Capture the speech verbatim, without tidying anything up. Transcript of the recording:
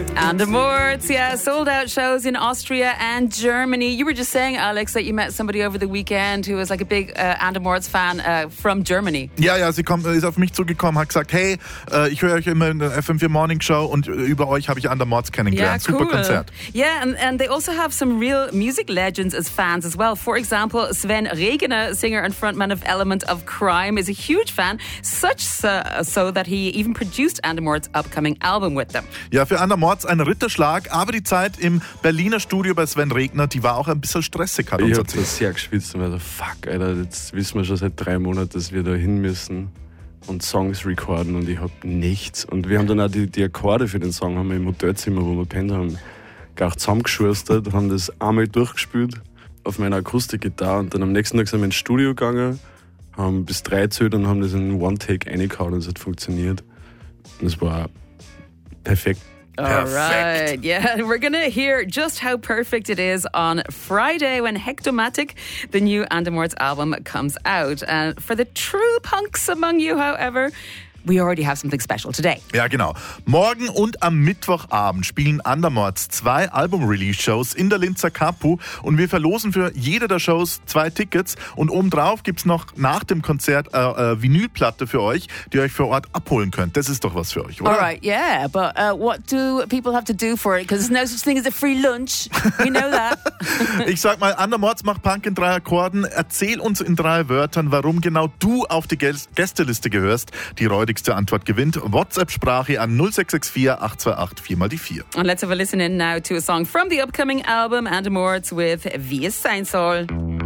And Mords, yeah, sold out shows in Austria and Germany. You were just saying, Alex, that you met somebody over the weekend who was like a big uh, Andemords fan uh, from Germany. Ja, ja, sie kommt, ist auf mich zugekommen, hat gesagt, hey, äh, ich höre euch immer in der F M vier Morning Show und über euch habe ich Andemords kennengelernt. Yeah, cool. Super Konzert. Yeah, and, and they also have some real music legends as fans as well. For example, Sven Regner, singer and frontman of Element of Crime, is a huge fan, such so, so that he even produced Andemords' upcoming album with them. Ja, für Andemords ein Ritterschlag, aber die Zeit im Berliner Studio bei Sven Regner, die war auch ein bisschen stressig, hat uns Ich erzählt. hab sehr geschwitzt und mir so, fuck, Alter, jetzt wissen wir schon seit drei Monaten, dass wir da hin müssen und Songs recorden und ich hab nichts. Und wir haben dann auch die, die Akkorde für den Song haben wir im Hotelzimmer, wo wir pennt haben, gar zusammengeschustert, haben das einmal durchgespielt auf meiner Akustikgitarre und dann am nächsten Tag sind wir ins Studio gegangen, haben bis drei gezählt und haben das in One-Take reingehauen und es hat funktioniert. Und es war perfekt. All right, yeah, we're going to hear just how perfect it is on Friday when Hectomatic, the new Andemords album, comes out. And for the true punks among you, however, we already have something special today. Ja, genau. Morgen und am Mittwochabend spielen Andemords zwei Album-Release-Shows in der Linzer Kapu und wir verlosen für jede der Shows zwei Tickets und obendrauf gibt's noch nach dem Konzert eine äh, Vinylplatte für euch, die ihr euch vor Ort abholen könnt. Das ist doch was für euch, oder? All right, yeah, but uh, what do people have to do for it? Because there's no such thing as a free lunch. We know that. Ich sag mal, Andemords macht Punk in drei Akkorden. Erzähl uns in drei Wörtern, warum genau du auf die Gästeliste gehörst. Die räudigste Antwort gewinnt. WhatsApp-Sprache an null sechs sechs vier acht zwei acht vier mal die vier. And let's have a listen in now to a song from the upcoming album, Andemords with Wie es sein soll.